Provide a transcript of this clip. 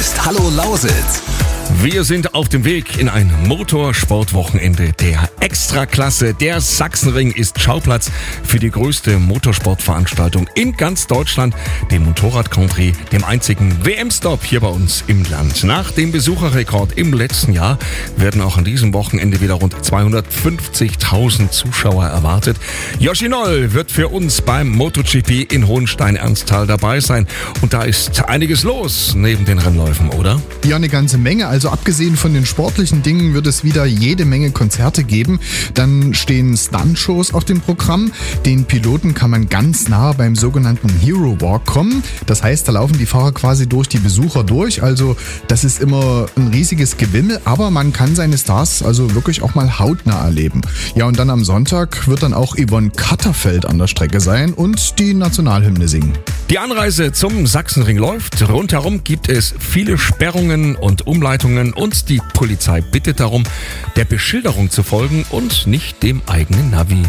ist Hallo Lausitz. Wir sind auf dem Weg in ein Motorsportwochenende der Extraklasse. Der Sachsenring ist Schauplatz für die größte Motorsportveranstaltung in ganz Deutschland, den Motorrad Country, dem einzigen WM-Stop hier bei uns im Land. Nach dem Besucherrekord im letzten Jahr werden auch an diesem Wochenende wieder rund 250.000 Zuschauer erwartet. Yoshi Noll wird für uns beim MotoGP in Hohenstein-Ernsthal dabei sein. Und da ist einiges los neben den Rennläufen, oder? Ja, eine ganze Menge. Also abgesehen von den sportlichen Dingen wird es wieder jede Menge Konzerte geben. Dann stehen Stuntshows auf dem Programm. Den Piloten kann man ganz nah beim sogenannten Hero Walk kommen. Das heißt, da laufen die Fahrer quasi durch die Besucher durch. Also das ist immer ein riesiges Gewimmel, aber man kann seine Stars also wirklich auch mal hautnah erleben. Ja, und dann am Sonntag wird dann auch Yvonne Katterfeld an der Strecke sein und die Nationalhymne singen. Die Anreise zum Sachsenring läuft. Rundherum gibt es viele Sperrungen und Umleitungen und die Polizei bittet darum, der Beschilderung zu folgen und nicht dem eigenen Navi.